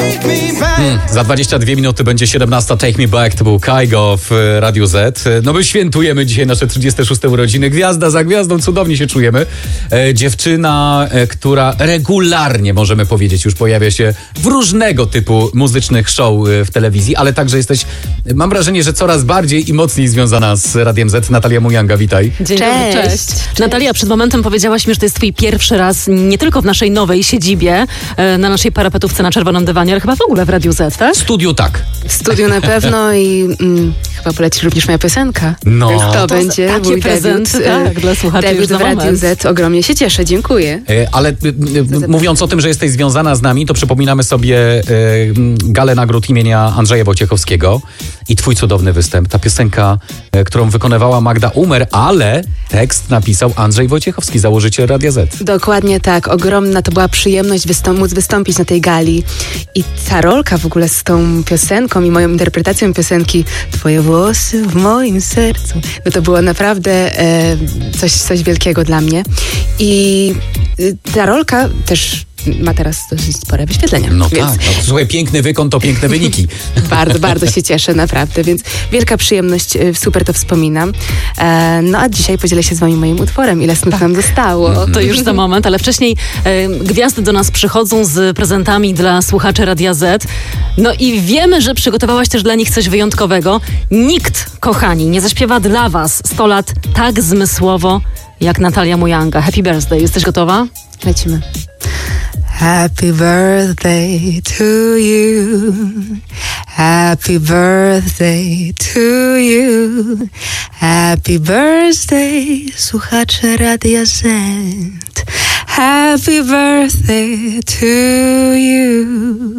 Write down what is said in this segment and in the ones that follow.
Za 22 minuty będzie 17. Take Me Back. To był Kygo w Radiu Z. No my świętujemy dzisiaj nasze 36. urodziny. Gwiazda za gwiazdą, cudownie się czujemy. Dziewczyna, która regularnie, możemy powiedzieć, już pojawia się w różnego typu muzycznych show w telewizji, ale także jesteś, mam wrażenie, że coraz bardziej i mocniej związana z Radiem Z. Natalia Mujanga, witaj. Dzień dobry, cześć. Natalia, przed momentem powiedziałaś mi, że to jest twój pierwszy raz nie tylko w naszej nowej siedzibie, na naszej parapetówce na czerwonym dywanie, ale chyba w ogóle w Radiu Z, tak? W studiu tak. W studiu na pewno i chyba poleci również moja piosenka. No. Więc to będzie takie mój prezenty, debiut, tak, dla słuchaczy debiut już za w Radiu moment. Z. Ogromnie się cieszę, dziękuję. Ale mówiąc o tym, że jesteś związana z nami, to przypominamy sobie galę nagród imienia Andrzeja Wojciechowskiego i twój cudowny występ. Ta piosenka, którą wykonywała Magda Umer, ale tekst napisał Andrzej Wojciechowski, założyciel Radia Z. Dokładnie tak. Ogromna to była przyjemność móc wystąpić na tej gali. I ta rolka w ogóle z tą piosenką i moją interpretacją piosenki Twoje włosy w moim sercu. No to było naprawdę coś wielkiego dla mnie. I ta rolka też ma teraz dosyć spore wyświetlenia. No więc tak, no, słuchaj, piękny wykon to piękne wyniki. Bardzo, bardzo się cieszę, naprawdę, więc wielka przyjemność, super to wspominam. No a dzisiaj podzielę się z wami moim utworem, ile snów nam zostało. To już za moment, ale wcześniej gwiazdy do nas przychodzą z prezentami dla słuchaczy Radia Z. No i wiemy, że przygotowałaś też dla nich coś wyjątkowego. Nikt, kochani, nie zaśpiewa dla was 100 lat tak zmysłowo jak Natalia Mujanga. Happy birthday. Jesteś gotowa? Lecimy. Happy birthday to you. Happy birthday to you. Happy birthday, słuchacze Radia Z. Happy birthday to you.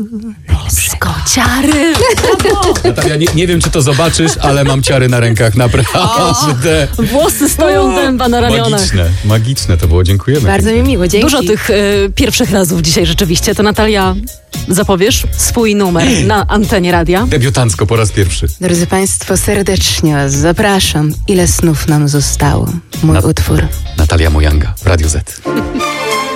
Ciary! Natalia, nie wiem, czy to zobaczysz, ale mam ciary na rękach, naprawdę. Włosy stoją dęba na ramionach. Magiczne to było, dziękujemy. Bardzo mi miło, dzięki. Dużo tych pierwszych razów dzisiaj rzeczywiście. To Natalia, zapowiesz swój numer na antenie radia? Debiutancko po raz pierwszy. Drodzy Państwo, serdecznie Was zapraszam. Ile snów nam zostało? Mój utwór. Natalia Mujanga w Radiu Z.